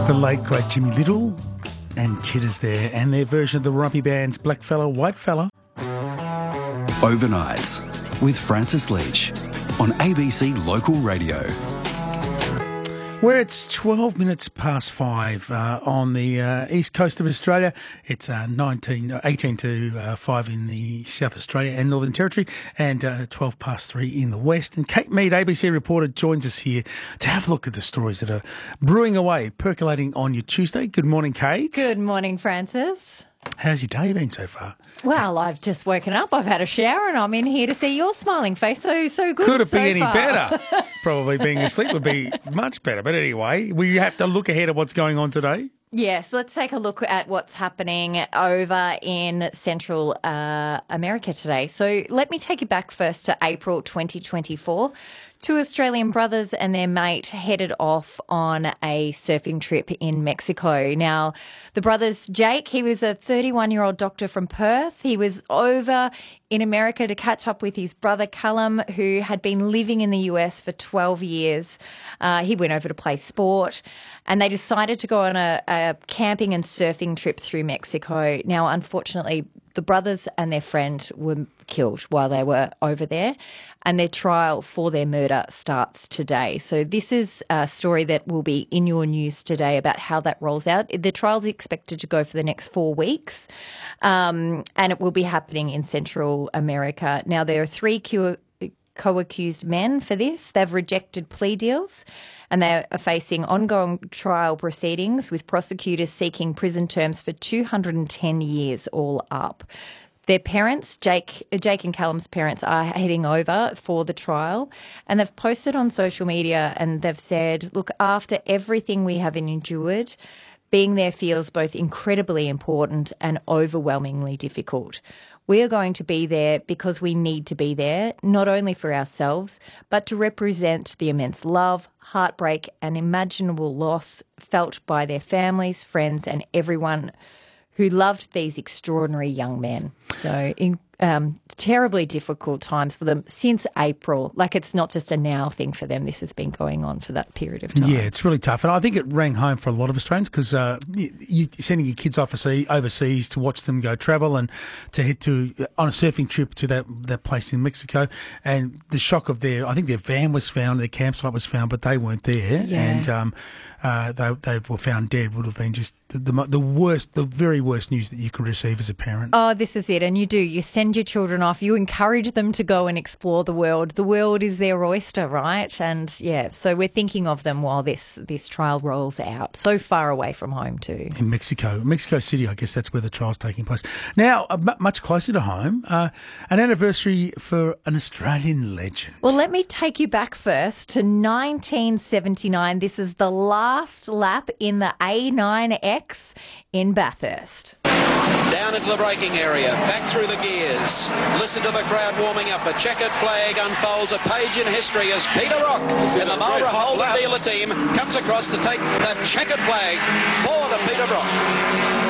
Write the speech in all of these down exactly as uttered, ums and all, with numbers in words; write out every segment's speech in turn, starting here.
The late, great Jimmy Little and Titters there, and their version of the Rumpy Band's Black Fella, White Fella. Overnights with Francis Leach on A B C Local Radio. Where it's twelve minutes past five uh, on the uh, east coast of Australia. It's uh, nineteen, eighteen to uh, five in the South Australia and Northern Territory, and uh, twelve past three in the west. And Kate Mead, A B C reporter, joins us here to have a look at the stories that are brewing away, percolating on your Tuesday. Good morning, Kate. Good morning, Francis. How's your day been so far? Well, I've just woken up, I've had a shower, and I'm in here to see your smiling face. So, so good. Could it so be any far. better? Probably being asleep would be much better. But anyway, we have to look ahead at what's going on today. Yes, let's take a look at what's happening over in Central uh, America today. So let me take you back first to April twenty twenty-four. Two Australian brothers and their mate headed off on a surfing trip in Mexico. Now, the brothers, Jake, he was a thirty-one-year-old doctor from Perth. He was over in America to catch up with his brother Callum, who had been living in the U S for twelve years. Uh, he went over to play sport, and they decided to go on a, a camping and surfing trip through Mexico. Now, unfortunately, the brothers and their friend were killed while they were over there, and their trial for their murder starts today. So this is a story that will be in your news today about how that rolls out. The trial is expected to go for the next four weeks, um, and it will be happening in Central America. Now, there are three co- co-accused men for this. They've rejected plea deals, and they are facing ongoing trial proceedings with prosecutors seeking prison terms for two hundred ten years all up. Their parents, Jake, Jake and Callum's parents, are heading over for the trial, and they've posted on social media and they've said, look, after everything we have endured, being there feels both incredibly important and overwhelmingly difficult. We are going to be there because we need to be there, not only for ourselves, but to represent the immense love, heartbreak and imaginable loss felt by their families, friends and everyone who loved these extraordinary young men. So in, um, terribly difficult times for them since April. Like, it's not just a now thing for them. This has been going on for that period of time. Yeah, it's really tough. And I think it rang home for a lot of Australians because uh, you, you sending your kids off overseas to watch them go travel and to head to on a surfing trip to that, that place in Mexico, and the shock of their, I think their van was found, their campsite was found, but they weren't there. Yeah. And um, uh, they, they were found dead. Would have been just the, the, the worst, the very worst news that you could receive as a parent. Oh, this is it. And you do. You send your children off. You encourage them to go and explore the world. The world is their oyster, right? And, yeah, so we're thinking of them while this, this trial rolls out. So far away from home too. In Mexico. Mexico City, I guess that's where the trial's taking place. Now, uh, m- much closer to home, uh, an anniversary for an Australian legend. Well, let me take you back first to nineteen seventy-nine. This is the last lap in the A nine X in Bathurst. Down into the braking area, back through the gears. Listen to the crowd warming up. A checkered flag unfolds a page in history as Peter Rock and the Marlborough Holden dealer team comes across to take the checkered flag for the Peter Brock.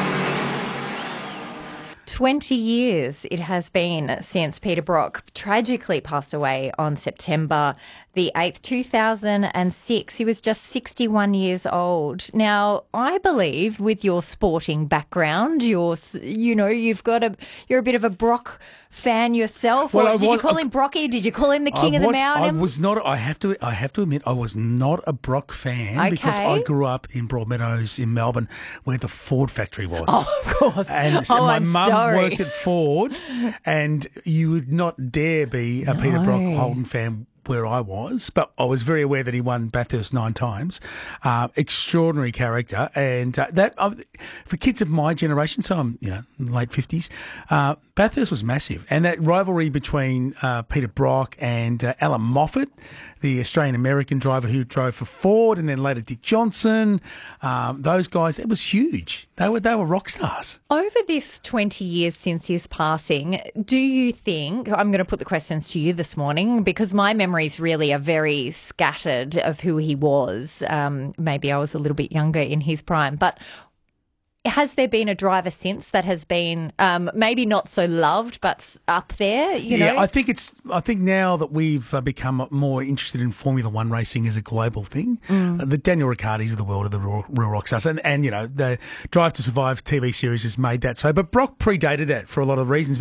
twenty years it has been since Peter Brock tragically passed away on September the eighth, two thousand six. He was just sixty-one years old. Now, I believe with your sporting background, you're, you know, you've got a, you're a bit of a Brock fan yourself. Well, or I did was, you call him Brocky? Did you call him the King I of was, the Mountain? I was not, I have to, I have to admit, I was not a Brock fan Okay. because I grew up in Broadmeadows in Melbourne where the Ford factory was. Oh, of course. And so oh, my I'm mum sorry. worked at Ford, and you would not dare be a Peter No. Brock Holden fan where I was, but I was very aware that he won Bathurst nine times. Uh, extraordinary character, and uh, that uh, for kids of my generation, so I'm you know late fifties, uh, Bathurst was massive, and that rivalry between uh, Peter Brock and uh, Alan Moffat, the Australian-American driver who drove for Ford, and then later Dick Johnson, um, those guys, it was huge. They were they were rock stars. Over this twenty years since his passing, do you think, I'm going to put the questions to you this morning because my memories really are very scattered of who he was. Um, maybe I was a little bit younger in his prime, but has there been a driver since that has been um, maybe not so loved, but s- up there? You yeah, know, I think it's. I think now that we've uh, become more interested in Formula One racing as a global thing, Mm. uh, the Daniel Ricciardis of the world are the real, real rock stars, and and you know the Drive to Survive T V series has made that so. But Brock predated that for a lot of reasons.